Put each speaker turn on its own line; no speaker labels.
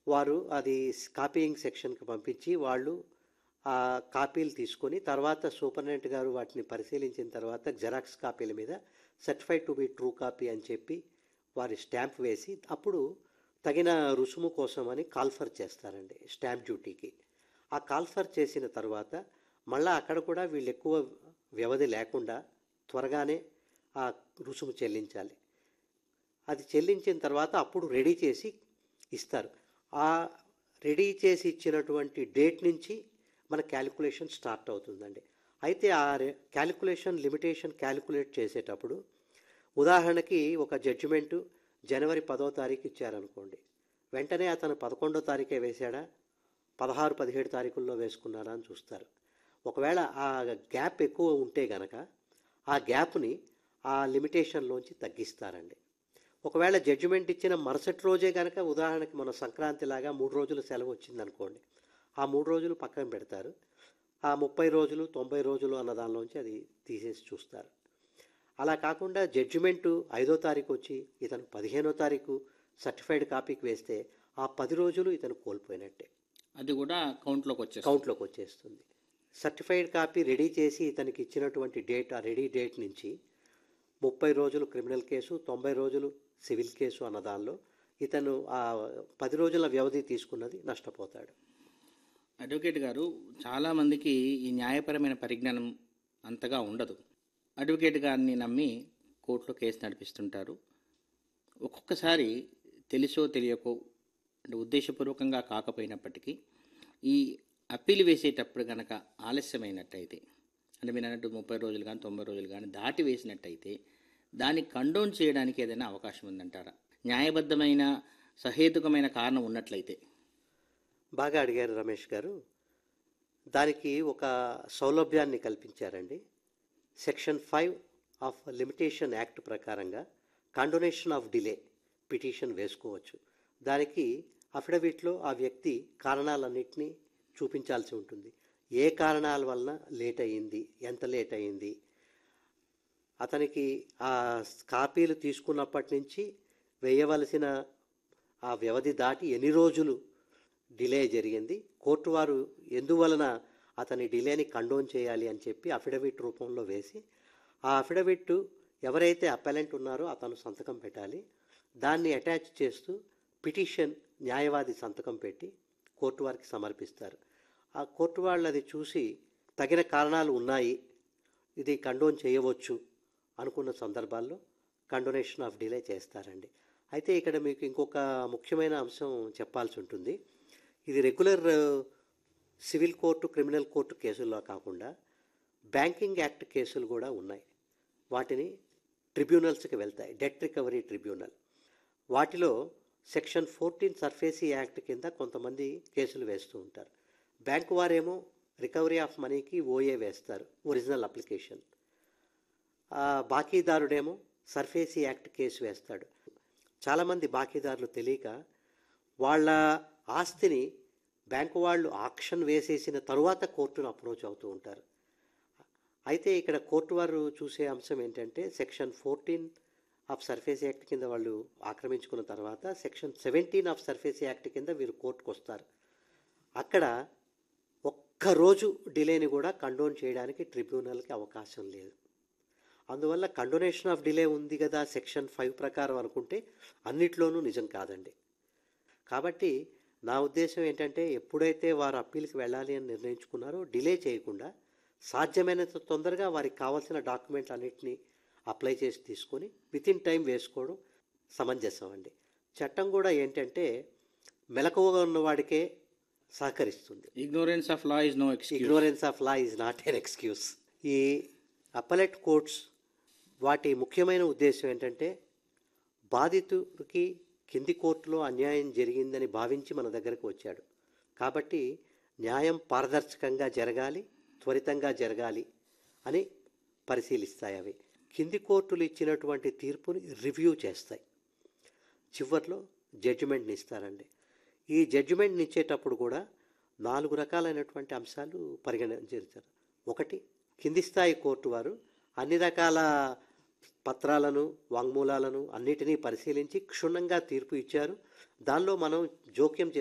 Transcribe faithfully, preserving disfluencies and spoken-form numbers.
వారు అది స్ కాపీయింగ్ సెక్షన్‌కి పంపించి, వాళ్ళు ఆ కాపీలు తీసుకొని తర్వాత సూపరింటెండెంట్ గారు వాటిని పరిశీలించిన తర్వాత జెరాక్స్ కాపీల మీద certified to be true copy అని చెప్పి వారి స్టాంప్ వేసి, అప్పుడు తగిన రుసుము కోసమని కాల్ఫర్ చేస్తారండి స్టాంప్ డ్యూటీకి. ఆ కాల్ఫర్ చేసిన తర్వాత మళ్ళా అక్కడ కూడా వీళ్ళు ఎక్కువ వ్యవధి లేకుండా త్వరగానే ఆ రుసుము చెల్లించాలి. అది చెల్లించిన తర్వాత అప్పుడు రెడీ చేసి ఇస్తారు. ఆ రెడీ చేసి ఇచ్చినటువంటి డేట్ నుంచి మన క్యాలిక్యులేషన్ స్టార్ట్ అవుతుందండి. అయితే ఆ రె క్యాలిక్యులేషన్ లిమిటేషన్ క్యాలిక్యులేట్ చేసేటప్పుడు ఉదాహరణకి ఒక జడ్జిమెంటు జనవరి పదో తారీఖు ఇచ్చారనుకోండి. వెంటనే అతను పదకొండో తారీఖే వేశాడా, పదహారు పదిహేడు తారీఖుల్లో వేసుకున్నారా అని చూస్తారు. ఒకవేళ ఆ గ్యాప్ ఎక్కువ ఉంటే గనక ఆ గ్యాప్ని ఆ లిమిటేషన్లోంచి తగ్గిస్తారండి. ఒకవేళ జడ్జిమెంట్ ఇచ్చిన మరుసటి రోజే కనుక, ఉదాహరణకి మన సంక్రాంతిలాగా మూడు రోజులు సెలవు వచ్చిందనుకోండి, ఆ మూడు రోజులు పక్కన పెడతారు. ఆ ముప్పై రోజులు తొంభై రోజులు అన్న దానిలోంచి అది తీసేసి చూస్తారు. అలా కాకుండా జడ్జిమెంటు ఐదో తారీఖు వచ్చి ఇతను పదిహేనో తారీఖు సర్టిఫైడ్ కాపీకి వేస్తే ఆ పది రోజులు ఇతను కోల్పోయినట్టే,
అది కూడా కౌంట్లోకి వచ్చేస్తుంది.
కౌంట్లోకి వచ్చేస్తుంది. సర్టిఫైడ్ కాపీ రెడీ చేసి ఇతనికి ఇచ్చినటువంటి డేట్, ఆ రెడీ డేట్ నుంచి ముప్పై రోజులు క్రిమినల్ కేసు, తొంభై రోజులు సివిల్ కేసు అన్న దానిలో ఇతను ఆ పది రోజుల వ్యవధి తీసుకున్నది నష్టపోతాడు.
అడ్వకేట్ గారు, చాలామందికి ఈ న్యాయపరమైన పరిజ్ఞానం అంతగా ఉండదు. అడ్వకేట్ గారిని నమ్మి కోర్టులో కేసు నడిపిస్తుంటారు. ఒక్కొక్కసారి తెలుసో తెలియకో, అంటే ఉద్దేశపూర్వకంగా కాకపోయినప్పటికీ, ఈ అప్పీల్ వేసేటప్పుడు కనుక ఆలస్యమైనట్టయితే, అంటే మీరు అన్నట్టు ముప్పై రోజులు కానీ తొంభై రోజులు కానీ దాటి వేసినట్టయితే దాన్ని కండోన్ చేయడానికి ఏదైనా అవకాశం ఉందంటారా? న్యాయబద్ధమైన సహేతుకమైన కారణం ఉన్నట్లయితే.
బాగా అడిగారు రమేష్ గారు. దానికి ఒక సౌలభ్యాన్ని కల్పించారండి. Section five of limitation act ప్రకారంగా కండోనేషన్ ఆఫ్ డిలే పిటిషన్ వేసుకోవచ్చు. దానికి అఫిడవిట్లో ఆ వ్యక్తి కారణాలన్నింటినీ చూపించాల్సి ఉంటుంది. ఏ కారణాల వలన లేట్ అయ్యింది, ఎంత లేట్ అయ్యింది, అతనికి ఆ కాపీలు తీసుకున్నప్పటి నుంచి వేయవలసిన ఆ వ్యవధి దాటి ఎన్ని రోజులు డిలే జరిగింది, కోర్టు వారు ఎందువలన అతని డిలేని కండోన్ చేయాలి అని చెప్పి అఫిడవిట్ రూపంలో వేసి, ఆ అఫిడవిట్ ఎవరైతే అపెలెంట్ ఉన్నారో అతను సంతకం పెట్టాలి. దాన్ని అటాచ్ చేస్తూ పిటిషన్ న్యాయవాది సంతకం పెట్టి కోర్టు వారికి సమర్పిస్తారు. ఆ కోర్టు వాళ్ళు అది చూసి తగిన కారణాలు ఉన్నాయి, ఇది కండోన్ చేయవచ్చు అనుకున్న సందర్భాల్లో కండోనేషన్ ఆఫ్ డిలే చేస్తారండి. అయితే ఇక్కడ మీకు ఇంకొక ముఖ్యమైన అంశం చెప్పాల్సి ఉంటుంది. ఇది regular civil court, criminal court కేసుల్లో కాకుండా బ్యాంకింగ్ యాక్ట్ కేసులు కూడా ఉన్నాయి. వాటిని ట్రిబ్యునల్స్కి వెళ్తాయి, డెట్ రికవరీ ట్రిబ్యునల్. వాటిలో సెక్షన్ ఫోర్టీన్ సర్ఫేసీ యాక్ట్ కింద కొంతమంది కేసులు వేస్తూ ఉంటారు. బ్యాంకు వారేమో రికవరీ ఆఫ్ మనీకి ఓఏ వేస్తారు, original application. బాకీదారుడేమో SARFAESI act case వేస్తాడు. చాలామంది బాకీదారులు తెలియక వాళ్ళ ఆస్తిని బ్యాంకు వాళ్ళు ఆక్షన్ వేసేసిన తరువాత కోర్టును అప్రోచ్ అవుతూ ఉంటారు. అయితే ఇక్కడ కోర్టు వారు చూసే అంశం ఏంటంటే, section fourteen of SARFAESI act కింద వాళ్ళు ఆక్రమించుకున్న తర్వాత section seventeen of SARFAESI act కింద వీరు కోర్టుకు వస్తారు. అక్కడ ఒక్కరోజు డిలేని కూడా కండోన్ చేయడానికి ట్రిబ్యునల్కి అవకాశం లేదు. అందువల్ల కండోనేషన్ ఆఫ్ డిలే ఉంది కదా సెక్షన్ ఫైవ్ ప్రకారం అనుకుంటే అన్నిట్లోనూ నిజం కాదండి. కాబట్టి నా ఉద్దేశం ఏంటంటే, ఎప్పుడైతే వారు అప్పీల్కి వెళ్ళాలి అని నిర్ణయించుకున్నారో డిలే చేయకుండా సాధ్యమైనంత తొందరగా వారికి కావాల్సిన డాక్యుమెంట్లు అన్నింటినీ అప్లై చేసి తీసుకొని వితిన్ టైం వేసుకోవడం సమంజసం అండి. చట్టం కూడా ఏంటంటే మెలకువగా ఉన్నవాడికే సహకరిస్తుంది.
Ignorance of law is no excuse.
Ignorance of law is not an excuse. ఈ అప్పలెట్ కోర్ట్స్ వాటి ముఖ్యమైన ఉద్దేశం ఏంటంటే, బాధితుడికి కింది కోర్టులో అన్యాయం జరిగిందని భావించి మన దగ్గరకు వచ్చాడు కాబట్టి న్యాయం పారదర్శకంగా జరగాలి, త్వరితంగా జరగాలి అని పరిశీలిస్తాయి. అవి కింది కోర్టులు ఇచ్చినటువంటి తీర్పుని రివ్యూ చేస్తాయి, చివర్లో జడ్జిమెంట్ని ఇస్తారండి. ఈ జడ్జిమెంట్ని ఇచ్చేటప్పుడు కూడా నాలుగు రకాలైనటువంటి అంశాలు పరిగణించారు. ఒకటి, కింది స్థాయి కోర్టు వారు అన్ని రకాల పత్రాలను, వాంగ్మూలాలను అన్నిటినీ పరిశీలించి క్షుణ్ణంగా తీర్పు ఇచ్చారు. దానిలో మనం జోక్యం